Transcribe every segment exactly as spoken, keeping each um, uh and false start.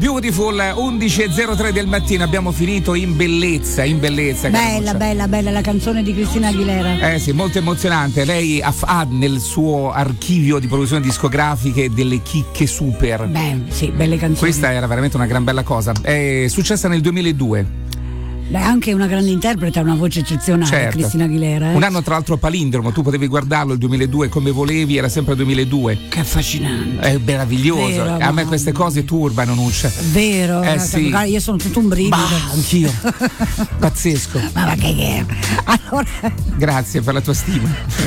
Beautiful, undici e zero tre del mattino, abbiamo finito in bellezza, in bellezza. Bella, bella, bella la canzone di Cristina Aguilera. Eh sì, molto emozionante. Lei ha, ha nel suo archivio di produzioni discografiche delle chicche super. Beh, sì, belle canzoni. Questa era veramente una gran bella cosa. È successa nel duemiladue. Beh, anche una grande interprete, ha una voce eccezionale, certo. Cristina Aguilera. Eh? Un anno tra l'altro palindromo, tu potevi guardarlo il duemiladue come volevi, era sempre duemiladue. Che affascinante. È meraviglioso. Vero, a me queste cose turbano, Nuccia. Vero, eh, sì. Io sono tutto un brivido. Bah, anch'io. Pazzesco. Ma, ma che che allora... Grazie per la tua stima.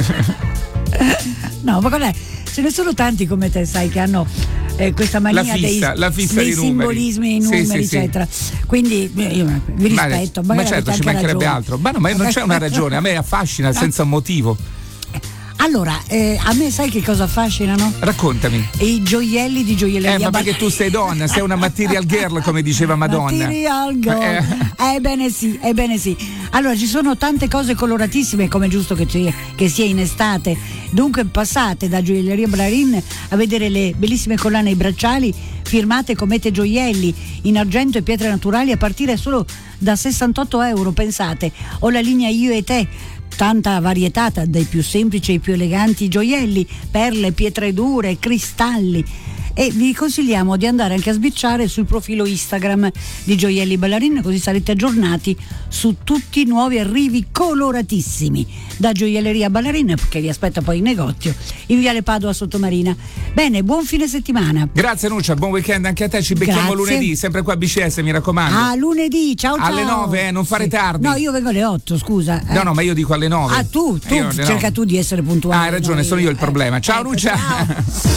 No, ma guarda, ce ne sono tanti come te, sai, che hanno eh, questa mania la fissa, dei, la fissa dei di simbolismi, i numeri, sì, sì, eccetera. Sì. Quindi io vi rispetto. Ma, ma certo, ci mancherebbe ragione. altro. Ma no, ma non c'è una ragione, a me affascina senza un motivo. Allora, eh, a me sai che cosa affascinano? Raccontami. I gioielli di gioielleria. Eh, ma perché tu sei donna, sei una material girl, come diceva Madonna. Material girl. Eh. Ebbene sì, ebbene sì. Allora, ci sono tante cose coloratissime, come è giusto che, ci, che sia in estate. Dunque passate da Gioielleria Ballarin a vedere le bellissime collane ai bracciali firmate Comete Gioielli in argento e pietre naturali a partire solo da sessantotto euro, pensate. O la linea Io e Te, tanta varietà dai più semplici ai più eleganti gioielli, perle, pietre dure, cristalli. E vi consigliamo di andare anche a sbirciare sul profilo Instagram di Gioielli Ballarin, così sarete aggiornati su tutti i nuovi arrivi coloratissimi da Gioielleria Ballarin, che vi aspetta poi in negozio in Viale Padova Sottomarina. Bene, buon fine settimana. Grazie Nuccia, buon weekend anche a te, ci becchiamo Grazie. lunedì, sempre qua a B C S, mi raccomando. A lunedì, ciao ciao. Alle nove, eh, non fare sì. tardi. No, io vengo alle otto, scusa. Eh. No, no, ma io dico alle nove. Ah, tu, tu io, cerca no. tu di essere puntuale. Ah, hai ragione, sono io il problema. Ciao ecco, Nuccia. Ciao.